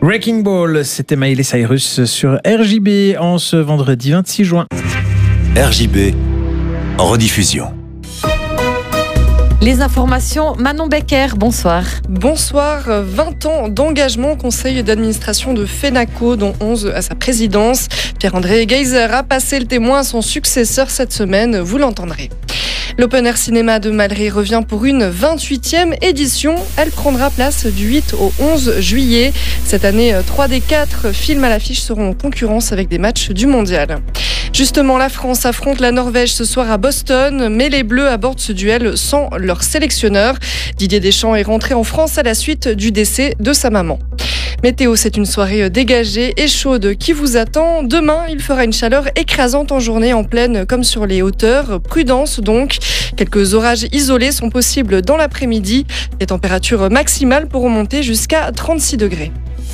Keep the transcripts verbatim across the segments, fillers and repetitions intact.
Wrecking Ball, c'était Miley Cyrus sur R J B en ce vendredi vingt-six juin. R J B en rediffusion. Les informations, Manon Becker, bonsoir. Bonsoir, vingt ans d'engagement au conseil d'administration de Fenaco, dont onze à sa présidence. Pierre-André Geyser a passé le témoin à son successeur cette semaine, vous l'entendrez. L'Open Air Cinéma de Malray revient pour une vingt-huitième édition. Elle prendra place du huit au onze juillet. Cette année, trois des quatre films à l'affiche seront en concurrence avec des matchs du mondial. Justement, la France affronte la Norvège ce soir à Boston, mais les Bleus abordent ce duel sans leur sélectionneur. Didier Deschamps est rentré en France à la suite du décès de sa maman. Météo, c'est une soirée dégagée et chaude qui vous attend. Demain, il fera une chaleur écrasante en journée, en plaine comme sur les hauteurs. Prudence donc. Quelques orages isolés sont possibles dans l'après-midi. Les températures maximales pourront monter jusqu'à trente-six degrés.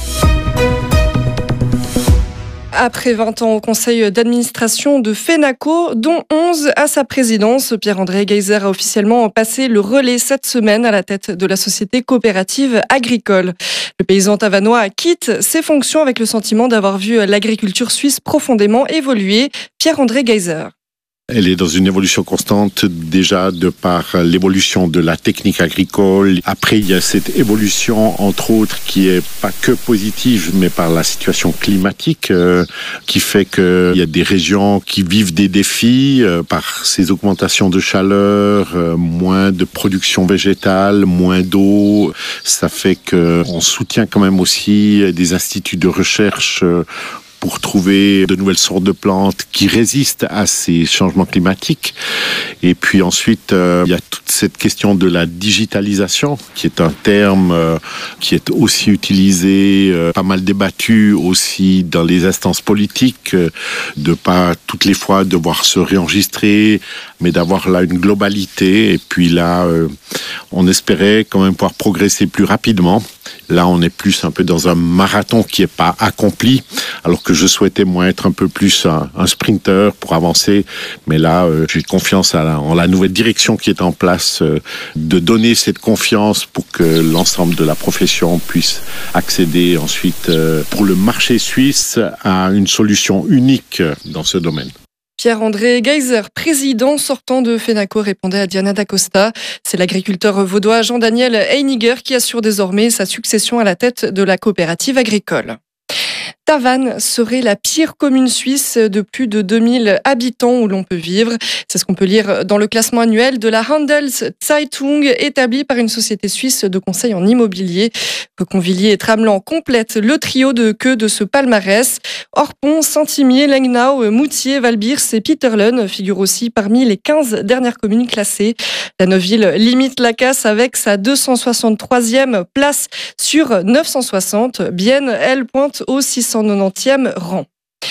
Après vingt ans au conseil d'administration de Fenaco, dont onze à sa présidence, Pierre-André Geyser a officiellement passé le relais cette semaine à la tête de la société coopérative agricole. Le paysan tavanois quitte ses fonctions avec le sentiment d'avoir vu l'agriculture suisse profondément évoluer. Pierre-André Geyser. Elle est dans une évolution constante déjà de par l'évolution de la technique agricole. Après, il y a cette évolution, entre autres, qui est pas que positive, mais par la situation climatique, euh, qui fait qu'il y a des régions qui vivent des défis euh, par ces augmentations de chaleur, euh, moins de production végétale, moins d'eau. Ça fait qu'on soutient quand même aussi des instituts de recherche euh, pour trouver de nouvelles sortes de plantes qui résistent à ces changements climatiques. Et puis ensuite, euh, il y a toute cette question de la digitalisation, qui est un terme euh, qui est aussi utilisé, euh, pas mal débattu aussi dans les instances politiques, euh, de pas toutes les fois devoir se réenregistrer, mais d'avoir là une globalité. Et puis là, euh, on espérait quand même pouvoir progresser plus rapidement. Là, on est plus un peu dans un marathon qui n'est pas accompli, alors que je souhaitais, moi, être un peu plus un, un sprinter pour avancer. Mais là, euh, j'ai confiance à la, en la nouvelle direction qui est en place, euh, de donner cette confiance pour que l'ensemble de la profession puisse accéder ensuite, euh, pour le marché suisse, à une solution unique dans ce domaine. Pierre-André Geyser, président sortant de Fenaco, répondait à Diana D'Acosta. C'est l'agriculteur vaudois Jean-Daniel Heiniger qui assure désormais sa succession à la tête de la coopérative agricole. Tavannes serait la pire commune suisse de plus de deux mille habitants où l'on peut vivre. C'est ce qu'on peut lire dans le classement annuel de la Handelszeitung, établi par une société suisse de conseil en immobilier. Convilliers et Tramelan complètent le trio de queue de ce palmarès. Orpont, Saint-Imier, Lengnau, Moutier, Valbirs et Peterlen figurent aussi parmi les quinze dernières communes classées. La Neuville limite la casse avec sa deux cent soixante-troisième place sur neuf cent soixante. Bienne, elle, pointe au six cent quatre-vingt-dix-e rang.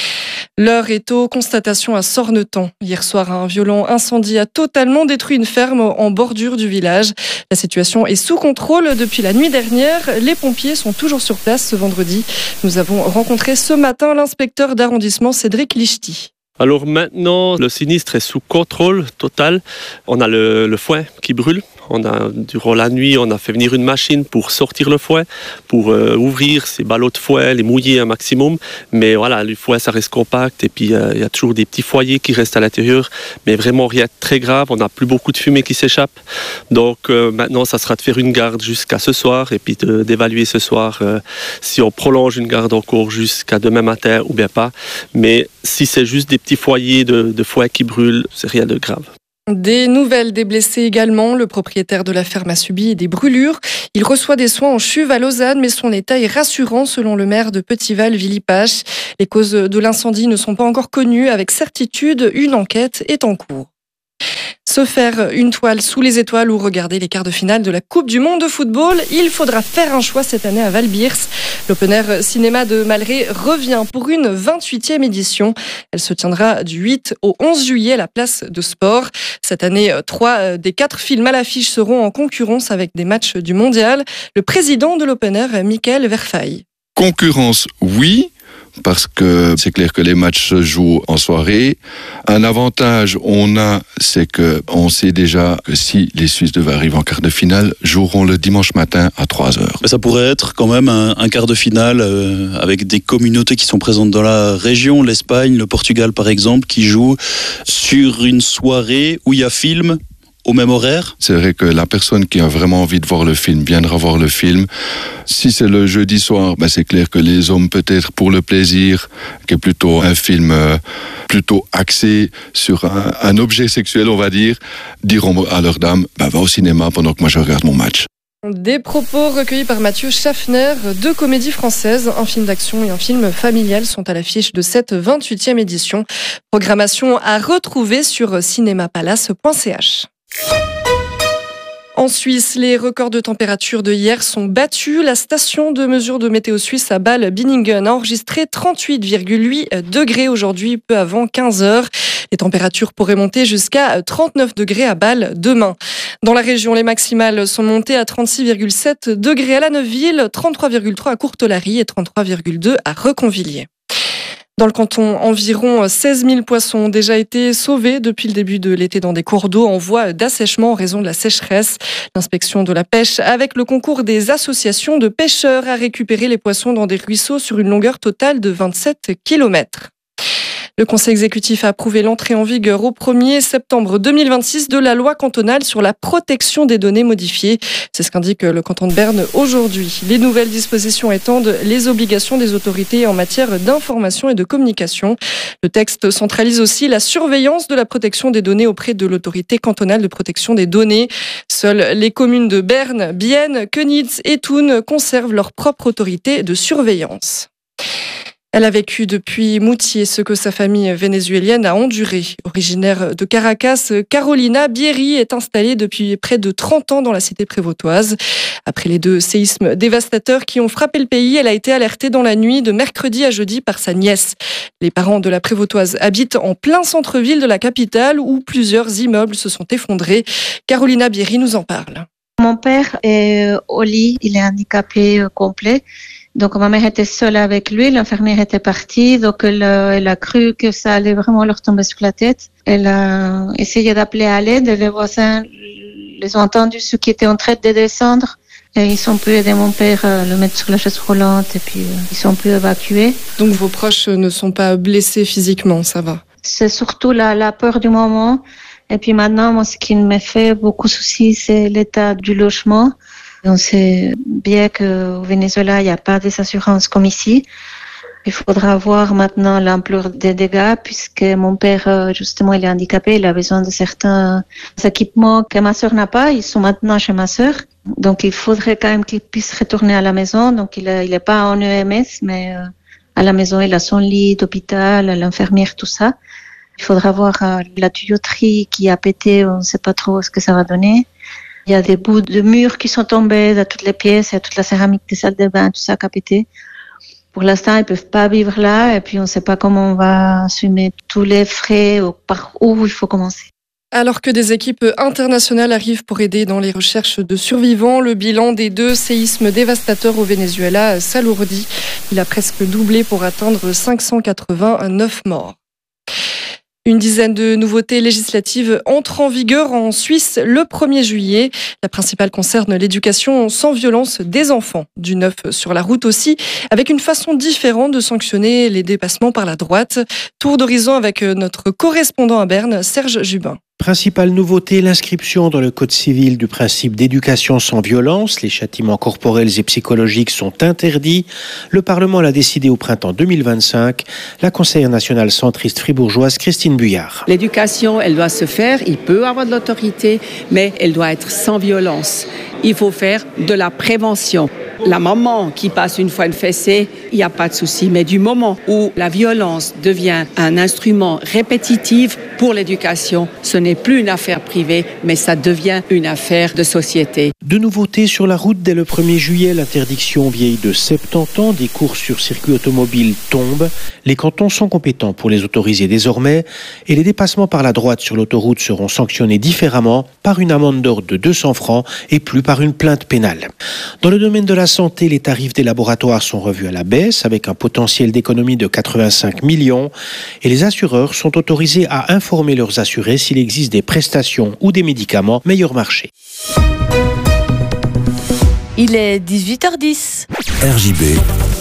L'heure est aux constatations à Sornetan. Hier soir, un violent incendie a totalement détruit une ferme en bordure du village. La situation est sous contrôle depuis la nuit dernière. Les pompiers sont toujours sur place ce vendredi. Nous avons rencontré ce matin l'inspecteur d'arrondissement Cédric Lichty. Alors maintenant, le sinistre est sous contrôle total. On a le, le foin qui brûle. On a, durant la nuit, on a fait venir une machine pour sortir le foin, pour euh, ouvrir ces ballots de foin, les mouiller un maximum. Mais voilà, le foin, ça reste compact. Et puis, il euh, y a toujours des petits foyers qui restent à l'intérieur. Mais vraiment rien de très grave. On n'a plus beaucoup de fumée qui s'échappe. Donc euh, maintenant, ça sera de faire une garde jusqu'à ce soir. Et puis de, d'évaluer ce soir euh, si on prolonge une garde encore jusqu'à demain matin ou bien pas. Mais si c'est juste des petits foyers de, de foin qui brûlent, c'est rien de grave. Des nouvelles des blessés également. Le propriétaire de la ferme a subi des brûlures. Il reçoit des soins en chuve à Lausanne, mais son état est rassurant selon le maire de Petitval, Villipache. Les causes de l'incendie ne sont pas encore connues avec certitude. Une enquête est en cours. Se faire une toile sous les étoiles ou regarder les quarts de finale de la Coupe du Monde de football, il faudra faire un choix cette année à Valbirs. L'Open Air Cinéma de Malray revient pour une vingt-huitième édition. Elle se tiendra du huit au onze juillet à la place de Sport. Cette année, trois des quatre films à l'affiche seront en concurrence avec des matchs du mondial. Le président de l'Open Air, Michael Verfaille. Concurrence, oui. parce que c'est clair que les matchs se jouent en soirée. Un avantage on a, c'est que on sait déjà que si les Suisses devaient arriver en quart de finale, joueront le dimanche matin à trois heures. Ça pourrait être quand même un, un quart de finale euh, avec des communautés qui sont présentes dans la région, l'Espagne, le Portugal par exemple, qui jouent sur une soirée où il y a film au même horaire. C'est vrai que la personne qui a vraiment envie de voir le film viendra voir le film. Si c'est le jeudi soir, ben c'est clair que les hommes, peut-être pour le plaisir, qui est plutôt un film euh, plutôt axé sur un, un objet sexuel, on va dire, diront à leur dame, ben va au cinéma pendant que moi je regarde mon match. Des propos recueillis par Mathieu Schaffner. Deux comédies françaises, un film d'action et un film familial sont à l'affiche de cette vingt-huitième édition. Programmation à retrouver sur cinémapalace point c h. En Suisse, les records de température de hier sont battus. La station de mesure de météo suisse à Bâle-Binningen a enregistré trente-huit virgule huit degrés aujourd'hui, peu avant quinze heures. Les températures pourraient monter jusqu'à trente-neuf degrés à Bâle demain. Dans la région, les maximales sont montées à trente-six virgule sept degrés à La Neuville, trente-trois virgule trois à Courtelary et trente-trois virgule deux à Reconvilliers. Dans le canton, environ seize mille poissons ont déjà été sauvés depuis le début de l'été dans des cours d'eau en voie d'assèchement en raison de la sécheresse. L'inspection de la pêche, avec le concours des associations de pêcheurs, a récupéré les poissons dans des ruisseaux sur une longueur totale de vingt-sept kilomètres. Le Conseil exécutif a approuvé l'entrée en vigueur au premier septembre deux mille vingt-six de la loi cantonale sur la protection des données modifiées. C'est ce qu'indique le canton de Berne aujourd'hui. Les nouvelles dispositions étendent les obligations des autorités en matière d'information et de communication. Le texte centralise aussi la surveillance de la protection des données auprès de l'autorité cantonale de protection des données. Seules les communes de Berne, Bienne, Köniz et Thun conservent leur propre autorité de surveillance. Elle a vécu depuis Moutier ce que sa famille vénézuélienne a enduré. Originaire de Caracas, Carolina Bieri est installée depuis près de trente ans dans la cité prévôtoise. Après les deux séismes dévastateurs qui ont frappé le pays, elle a été alertée dans la nuit de mercredi à jeudi par sa nièce. Les parents de la prévôtoise habitent en plein centre-ville de la capitale où plusieurs immeubles se sont effondrés. Carolina Bieri nous en parle. Mon père est au lit, il est handicapé complet. Donc ma mère était seule avec lui, l'infirmière était partie, donc elle, elle a cru que ça allait vraiment leur tomber sur la tête. Elle a essayé d'appeler à l'aide, les voisins les ont entendus, ceux qui étaient en train de descendre, et ils ont pu aider mon père à le mettre sur la chaise roulante et puis ils sont pu évacuer. Donc vos proches ne sont pas blessés physiquement, ça va? C'est surtout la, la peur du moment. Et puis maintenant, moi, ce qui me fait beaucoup de soucis, c'est l'état du logement. On sait bien qu'au Venezuela, il n'y a pas des assurances comme ici. Il faudra voir maintenant l'ampleur des dégâts puisque mon père, justement, il est handicapé. Il a besoin de certains équipements que ma sœur n'a pas. Ils sont maintenant chez ma sœur. Donc, il faudrait quand même qu'il puisse retourner à la maison. Donc, il n'est pas en E M S, mais euh, à la maison, il a son lit d'hôpital, l'infirmière, tout ça. Il faudra voir euh, la tuyauterie qui a pété. On ne sait pas trop ce que ça va donner. Il y a des bouts de murs qui sont tombés dans toutes les pièces, il y a toute la céramique des salles de bain, tout ça qui a pété. Pour l'instant, ils ne peuvent pas vivre là et puis on ne sait pas comment on va assumer tous les frais ou par où il faut commencer. Alors que des équipes internationales arrivent pour aider dans les recherches de survivants, le bilan des deux séismes dévastateurs au Venezuela s'alourdit. Il a presque doublé pour atteindre cinq cent quatre-vingt-neuf morts. Une dizaine de nouveautés législatives entrent en vigueur en Suisse le premier juillet. La principale concerne l'éducation sans violence des enfants. Du neuf sur la route aussi, avec une façon différente de sanctionner les dépassements par la droite. Tour d'horizon avec notre correspondant à Berne, Serge Jubin. Principale nouveauté, l'inscription dans le Code civil du principe d'éducation sans violence. Les châtiments corporels et psychologiques sont interdits. Le Parlement l'a décidé au printemps deux mille vingt-cinq. La conseillère nationale centriste fribourgeoise Christine Buyard. L'éducation, elle doit se faire, il peut avoir de l'autorité, mais elle doit être sans violence. Il faut faire de la prévention. La maman qui passe une fois une fessée, il n'y a pas de souci. Mais du moment où la violence devient un instrument répétitif pour l'éducation, ce n'est plus une affaire privée, mais ça devient une affaire de société. De nouveautés sur la route dès le premier juillet, l'interdiction vieille de soixante-dix ans des courses sur circuit automobile tombe. Les cantons sont compétents pour les autoriser désormais et les dépassements par la droite sur l'autoroute seront sanctionnés différemment par une amende d'ordre de deux cents francs et plus par par une plainte pénale. Dans le domaine de la santé, les tarifs des laboratoires sont revus à la baisse avec un potentiel d'économie de quatre-vingt-cinq millions et les assureurs sont autorisés à informer leurs assurés s'il existe des prestations ou des médicaments meilleur marché. Il est dix-huit heures dix. R J B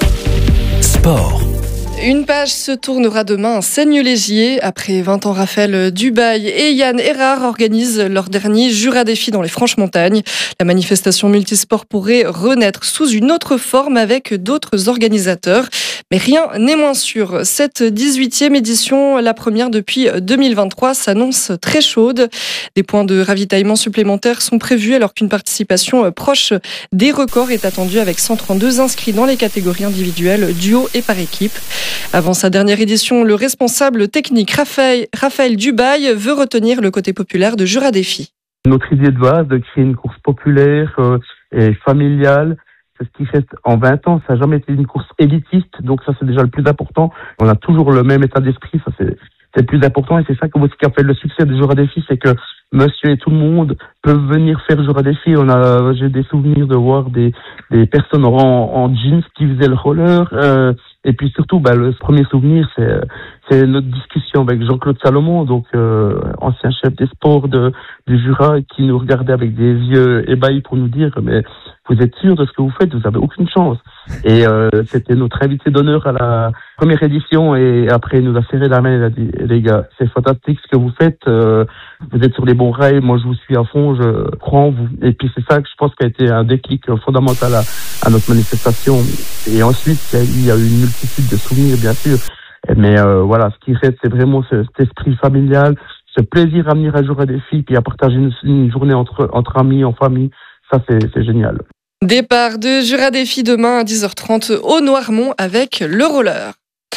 Sport. Une page se tournera demain à Seigne-Légier. Après vingt ans, Raphaël Dubail et Yann Erard organisent leur dernier Jura Défi dans les Franches-Montagnes. La manifestation multisport pourrait renaître sous une autre forme avec d'autres organisateurs. Mais rien n'est moins sûr. Cette dix-huitième édition, la première depuis deux mille vingt-trois, s'annonce très chaude. Des points de ravitaillement supplémentaires sont prévus alors qu'une participation proche des records est attendue avec cent trente-deux inscrits dans les catégories individuelles, duo et par équipe. Avant sa dernière édition, le responsable technique Raphaël, Raphaël Dubail veut retenir le côté populaire de Jura Défi. Notre idée de base de créer une course populaire euh, et familiale, c'est ce qui fait en vingt ans, ça n'a jamais été une course élitiste, donc ça c'est déjà le plus important. On a toujours le même état d'esprit, ça c'est, c'est le plus important et c'est ça qui a fait le succès de Jura Défi, c'est que monsieur et tout le monde peuvent venir faire Jura Défi. On a, j'ai des souvenirs de voir des, des personnes en, en jeans qui faisaient le roller. Euh, et puis surtout, bah, le premier souvenir, c'est, c'est notre discussion avec Jean-Claude Salomon, donc euh, ancien chef des sports de, du Jura, qui nous regardait avec des yeux ébahis pour nous dire, mais vous êtes sûr de ce que vous faites, vous avez aucune chance. Et euh, c'était notre invité d'honneur à la première édition et après il nous a serré la main, il a dit, les gars, c'est fantastique ce que vous faites, euh, vous êtes sur les bons rails, moi je vous suis à fond, je crois en vous. Et puis c'est ça que je pense qui a été un déclic fondamental à, à notre manifestation. Et ensuite, il y a eu une multitude de souvenirs, bien sûr. Mais euh, voilà, ce qui reste, c'est vraiment ce, cet esprit familial, ce plaisir à venir à Jura Défi, puis à partager une, une journée entre, entre amis, en famille. Ça, c'est, c'est génial. Départ de Jura Défi demain à dix heures trente au Noirmont avec le roller.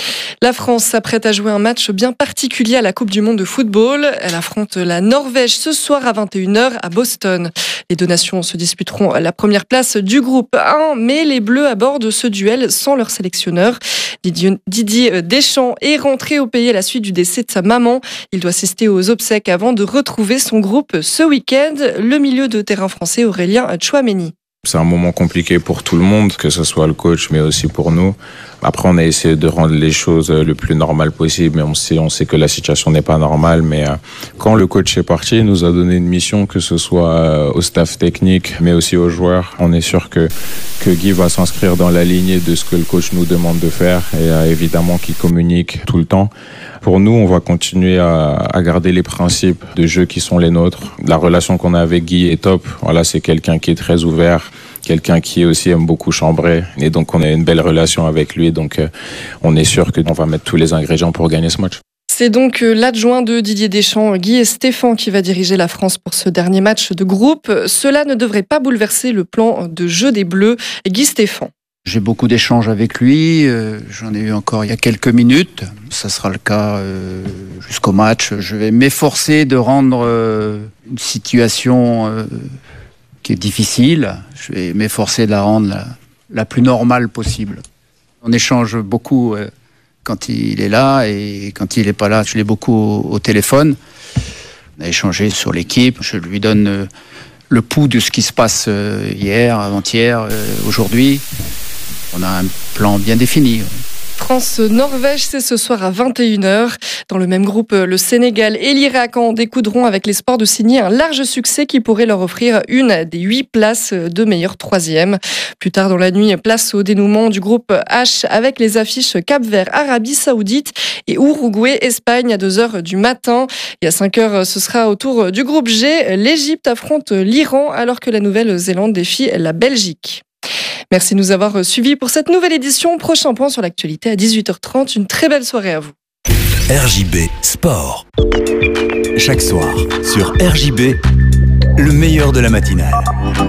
La France s'apprête à jouer un match bien particulier à la Coupe du Monde de football. Elle affronte la Norvège ce soir à vingt et une heures à Boston. Les deux nations se disputeront la première place du groupe un, mais les Bleus abordent ce duel sans leur sélectionneur. Didier Deschamps est rentré au pays à la suite du décès de sa maman. Il doit assister aux obsèques avant de retrouver son groupe ce week-end. Le milieu de terrain français Aurélien Tchouaméni. C'est un moment compliqué pour tout le monde, que ce soit le coach, mais aussi pour nous. Après, on a essayé de rendre les choses le plus normales possible, mais on sait, on sait que la situation n'est pas normale. Mais quand le coach est parti, il nous a donné une mission, que ce soit au staff technique, mais aussi aux joueurs. On est sûr que, que Guy va s'inscrire dans la lignée de ce que le coach nous demande de faire et évidemment qu'il communique tout le temps. Pour nous, on va continuer à, à garder les principes de jeu qui sont les nôtres. La relation qu'on a avec Guy est top. Voilà, c'est quelqu'un qui est très ouvert, quelqu'un qui aussi aime beaucoup chambrer. Et donc, on a une belle relation avec lui. Donc, euh, on est sûr qu'on va mettre tous les ingrédients pour gagner ce match. C'est donc l'adjoint de Didier Deschamps, Guy Stéphane, qui va diriger la France pour ce dernier match de groupe. Cela ne devrait pas bouleverser le plan de jeu des Bleus. Guy Stéphane. J'ai beaucoup d'échanges avec lui, euh, j'en ai eu encore il y a quelques minutes, ça sera le cas euh, jusqu'au match. Je vais m'efforcer de rendre euh, une situation euh, qui est difficile, je vais m'efforcer de la rendre la, la plus normale possible. On échange beaucoup euh, quand il est là et quand il n'est pas là, je l'ai beaucoup au, au téléphone. On a échangé sur l'équipe, je lui donne euh, le pouls de ce qui se passe euh, hier, avant-hier, euh, aujourd'hui. On a un plan bien défini. France-Norvège, c'est ce soir à vingt et une heures. Dans le même groupe, le Sénégal et l'Irak en découdront avec l'espoir de signer un large succès qui pourrait leur offrir une des huit places de meilleur troisième. Plus tard dans la nuit, place au dénouement du groupe H avec les affiches Cap-Vert, Arabie Saoudite et Uruguay, Espagne à deux heures du matin. Et à cinq heures, ce sera au tour du groupe G. L'Égypte affronte l'Iran alors que la Nouvelle-Zélande défie la Belgique. Merci de nous avoir suivis pour cette nouvelle édition. Prochain point sur l'actualité à dix-huit heures trente. Une très belle soirée à vous. R J B Sport. Chaque soir sur R J B, le meilleur de la matinale.